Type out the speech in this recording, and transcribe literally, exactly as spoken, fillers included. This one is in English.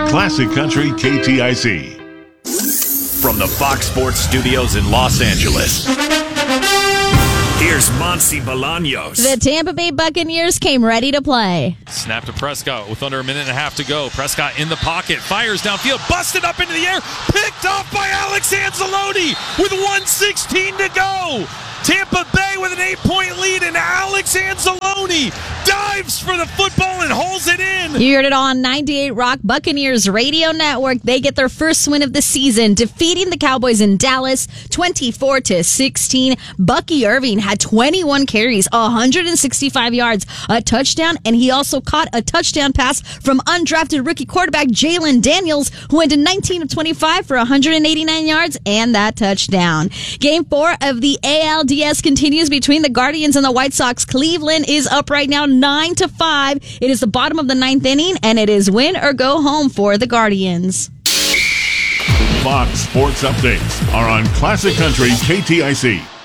Classic Country K T I C. From the Fox Sports Studios in Los Angeles, here's Monty Bolaños. The Tampa Bay Buccaneers came ready to play. Snap to Prescott with under a minute and a half to go. Prescott in the pocket, fires downfield, busted up into the air, picked off by Alex Anzalone with one sixteen to go. Tampa Bay with an eight-point lead, and Alex Anzalone dives for the football and holds it in. You heard it on ninety-eight Rock Buccaneers Radio Network. They get their first win of the season, defeating the Cowboys in Dallas twenty-four to sixteen. Bucky Irving had twenty-one carries, one hundred sixty-five yards, a touchdown, and he also caught a touchdown pass from undrafted rookie quarterback Jalen Daniels, who went to nineteen of twenty-five for one hundred eighty-nine yards and that touchdown. Game four of the A L D S continues between the Guardians and the White Sox. Cleveland is up right now nine to five. It is the bottom of the ninth inning, and it is win or go home for the Guardians. Fox Sports Updates are on Classic Country K T I C.